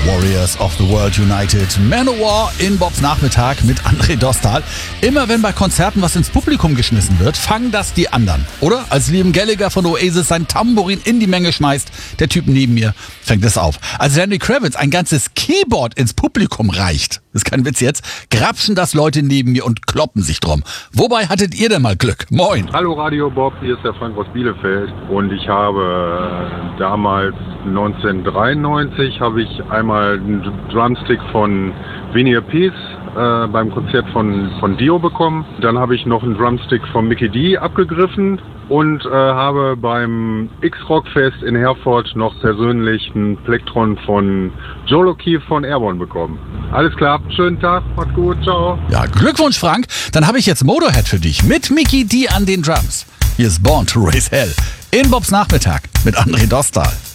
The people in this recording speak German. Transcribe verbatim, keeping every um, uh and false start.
Warriors of the World United. Manowar in Bobs Nachmittag mit André Dostal. Immer wenn bei Konzerten was ins Publikum geschmissen wird, fangen das die anderen. Oder? Als Liam Gallagher von Oasis sein Tambourin in die Menge schmeißt, der Typ neben mir fängt es auf. Als Lenny Kravitz ein ganzes Keyboard ins Publikum reicht, das ist kein Witz jetzt, grapschen das Leute neben mir und kloppen sich drum. Wobei hattet ihr denn mal Glück? Moin. Hallo Radio Bob, hier ist der Frank aus Bielefeld und ich habe äh, damals neunzehnhundertdreiundneunzig habe ich einmal einen Drumstick von Vinnie Appice äh, beim Konzert von, von Dio bekommen. Dann habe ich noch einen Drumstick von Mikkey Dee abgegriffen und äh, habe beim X-Rock-Fest in Herford noch persönlich einen Plektron von Joe O'Keefe von Airborne bekommen. Alles klar, schönen Tag, macht's gut, ciao. Ja, Glückwunsch Frank, dann habe ich jetzt Motorhead für dich mit Mikkey Dee an den Drums. Hier ist Born to Raise Hell in Bobs Nachmittag mit André Dostal.